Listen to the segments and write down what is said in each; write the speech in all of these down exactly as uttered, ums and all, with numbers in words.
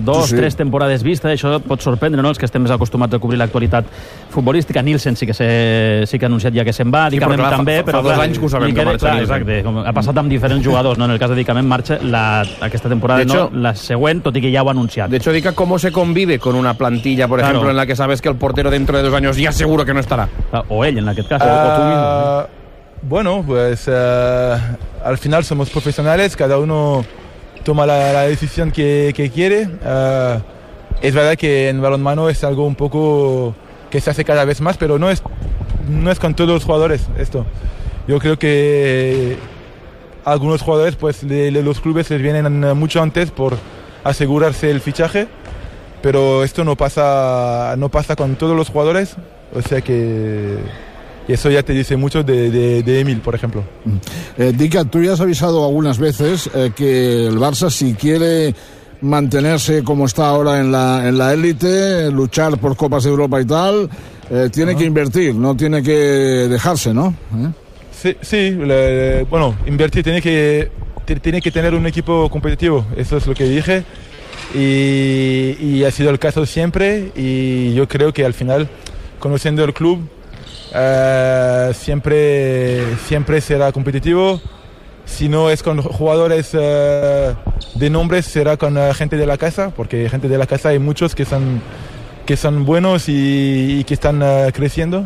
dos, sí, sí. tres temporades vista, això et pot sorprendre, no?, els que estem més acostumats a cobrir l'actualitat futbolística. Nielsen sí que, se, sí que ha anunciat ja que se'n va, sí, Dicamem clar, també, fa, fa però dos clar, anys que ho sabem que queda, marxa clar, Nielsen. exacte, com ha passat amb diferents jugadors, no? En el cas de Dicamem marxa la, aquesta temporada, de hecho, no, la següent, tot i que ja ho ha anunciat. De hecho, Dica, ¿cómo se convive con una plantilla, por claro. ejemplo, en la que sabes que el portero dentro de dos años ya seguro que no estará? O ell, en aquest cas, uh, o tú mismo. Bueno, pues uh, al final somos profesionales, cada uno toma la, la decisión que, que quiere. Uh, es verdad que en balonmano es algo un poco que se hace cada vez más, pero no es, no es con todos los jugadores esto. Yo creo que algunos jugadores, pues de, de los clubes les vienen mucho antes por asegurarse el fichaje, pero esto no pasa, no pasa con todos los jugadores, o sea que eso ya te dice mucho de, de, de Emil, por ejemplo. Eh, Dica, tú ya has avisado algunas veces eh, que el Barça, si quiere mantenerse como está ahora en la en la élite, luchar por Copas de Europa y tal, eh, tiene uh-huh. que invertir, no tiene que dejarse, ¿no? ¿Eh? Sí, sí le, bueno, invertir, tiene que, tiene que tener un equipo competitivo, eso es lo que dije, y, y ha sido el caso siempre, y yo creo que al final, conociendo el club, Uh, siempre, siempre será competitivo. Si no es con jugadores uh, de nombres, será con uh, gente de la casa, porque gente de la casa hay muchos que son, que son buenos y, y que están uh, creciendo.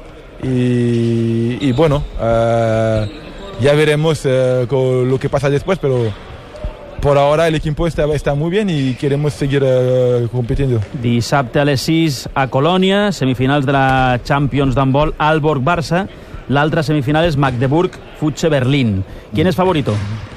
Y, y bueno, uh, ya veremos uh, con lo que pasa después, pero por ahora el equipo está, está muy bien y queremos seguir uh, compitiendo. Dissabte a les sis a Colònia, semifinals de la Champions d'handbol, Aalborg-Barça. L'altra semifinal és Magdeburg-Futse-Berlín. ¿Quién es favorito?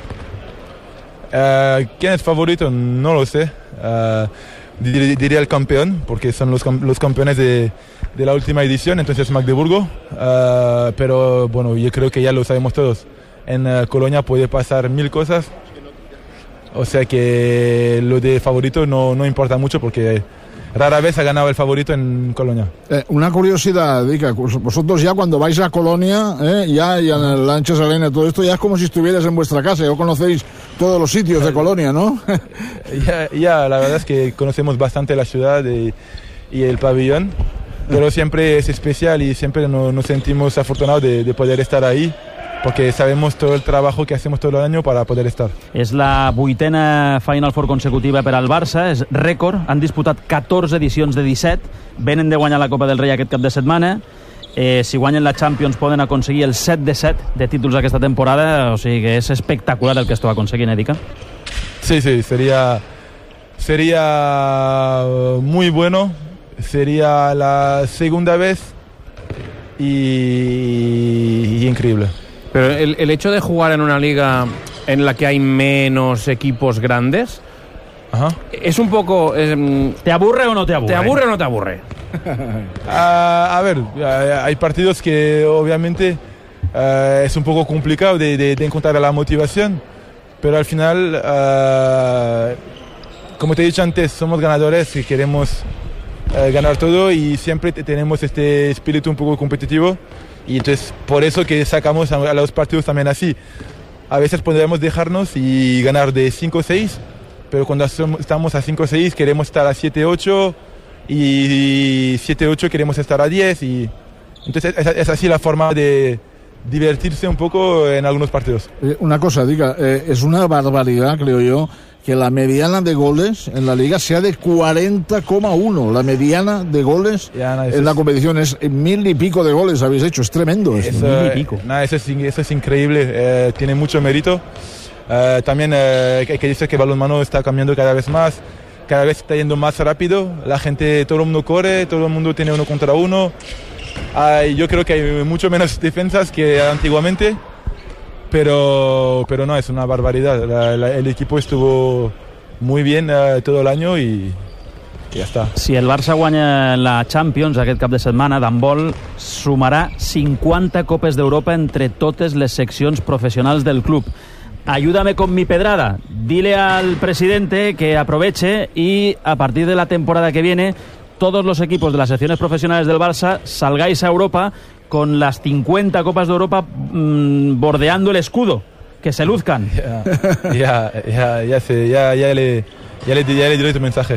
Uh, ¿Quién es favorito? No lo sé. Uh, dir, diría el campeón, porque son los, los campeones de, de la última edición, entonces Magdeburgo. Uh, pero bueno, yo creo que ya lo sabemos todos. En uh, Colonia puede pasar mil cosas. O sea que lo de favorito no, no importa mucho porque rara vez ha ganado el favorito en Colonia. Eh, una curiosidad, Dica, vosotros ya cuando vais a Colonia, eh, ya, ya en el Lanchas Arena, todo esto, ya es como si estuvieras en vuestra casa, ya conocéis todos los sitios de Colonia, ¿no? ya, ya, la verdad es que conocemos bastante la ciudad y, y el pabellón, pero siempre es especial y siempre nos, nos sentimos afortunados de, de poder estar ahí, porque sabemos todo el trabajo que hacemos todo el año para poder estar. És la vuitena Final Four consecutiva per al Barça, és rècord, han disputat catorze edicions de disset, venen de guanyar la Copa del Rei aquest cap de setmana, eh, si guanyen la Champions poden aconseguir el set de set de títols aquesta temporada, o sigui que és espectacular el que esto aconseguint, Edica. Sí, sí, sería, sería muy bueno, sería la segunda vez y, y increíble. Pero el, el hecho de jugar en una liga en la que hay menos equipos grandes, ajá, es un poco... Eh, ¿te aburre o no te aburre? ¿Te aburre o no te aburre? uh, a ver, hay partidos que obviamente uh, es un poco complicado de, de, de encontrar la motivación, pero al final, uh, como te he dicho antes, somos ganadores y queremos uh, ganar todo y siempre tenemos este espíritu un poco competitivo. Y entonces por eso que sacamos a los partidos también así. A veces podemos dejarnos y ganar de cinco seis, pero cuando estamos a cinco seis queremos estar a siete ocho y siete ocho queremos estar a diez. Y entonces es así la forma de divertirse un poco en algunos partidos. Una cosa, diga, eh, es una barbaridad, creo yo, que la mediana de goles en la liga sea de cuarenta coma uno. La mediana de goles ya, no, en la competición es mil y pico de goles habéis hecho. Es tremendo. Eso, mil y pico. No, eso, es, eso es increíble. Eh, tiene mucho mérito. Eh, también eh, hay que decir que el balonmano está cambiando cada vez más. Cada vez está yendo más rápido. La gente, todo el mundo corre, todo el mundo tiene uno contra uno. Hay, yo creo que hay mucho menos defensas que antiguamente. Pero, pero no, es una barbaridad. La, la, el equipo estuvo muy bien uh, todo el año y, y ya está. Si el Barça guanya la Champions aquest cap de setmana d'handbol, sumarà cinquanta Copes d'Europa entre totes les seccions professionals del club. Ayúdame con mi pedrada. Dile al presidente que aproveche y a partir de la temporada que viene todos los equipos de las secciones profesionales del Barça salgáis a Europa con las cincuenta Copas de Europa mmm, bordeando el escudo, que se luzcan. Ya, ya, ya, ya, sé, ya, ya, le, ya, le, ya le diré tu mensaje.